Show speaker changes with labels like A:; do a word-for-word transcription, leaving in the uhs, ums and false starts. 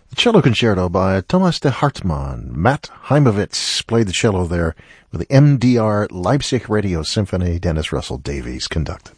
A: The Cello Concerto by Thomas de Hartmann. Matt Heimovitz played the cello there with the M D R Leipzig Radio Symphony. Dennis Russell Davies conducted.